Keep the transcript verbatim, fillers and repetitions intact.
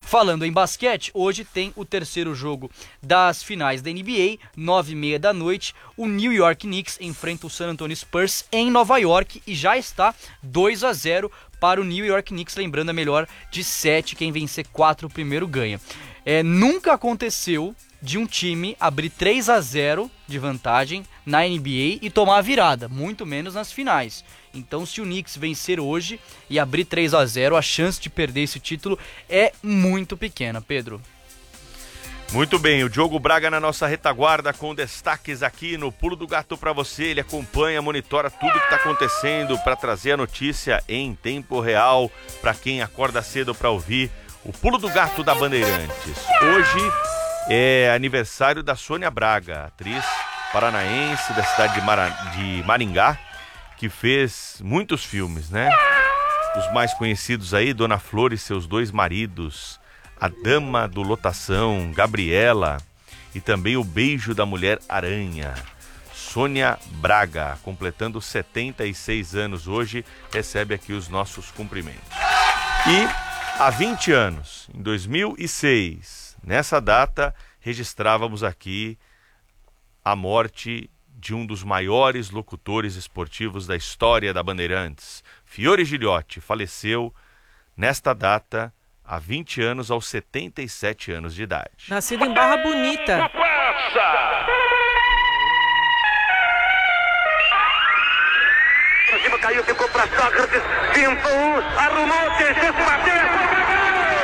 Falando em basquete, hoje tem o terceiro jogo das finais da N B A, nove e meia da noite. O New York Knicks enfrenta o San Antonio Spurs em Nova York e já está dois a zero para o New York Knicks, lembrando a melhor de sete, quem vencer quatro primeiro ganha. É, nunca aconteceu de um time abrir três a zero de vantagem na N B A e tomar a virada, muito menos nas finais. Então, se o Knicks vencer hoje e abrir três a zero, a chance de perder esse título é muito pequena, Pedro. Muito bem, o Diogo Braga na nossa retaguarda com destaques aqui no Pulo do Gato para você. Ele acompanha, monitora tudo que está acontecendo para trazer a notícia em tempo real para quem acorda cedo para ouvir o Pulo do Gato da Bandeirantes. Hoje é aniversário da Sônia Braga, atriz paranaense da cidade de, Mara... de Maringá, que fez muitos filmes, né? Os mais conhecidos aí, Dona Flor e seus dois maridos, A Dama do Lotação, Gabriela e também O Beijo da Mulher Aranha. Sônia Braga, completando setenta e seis anos hoje, recebe aqui os nossos cumprimentos. E há vinte anos, em dois mil e seis, nessa data, registrávamos aqui a morte de um dos maiores locutores esportivos da história da Bandeirantes. Fiore Giliotti faleceu nesta data há vinte anos, aos setenta e sete anos de idade. Nascido em Barra Bonita. Caiu, ficou para Sócrates, pintou, arrumou, terceiro, bateu.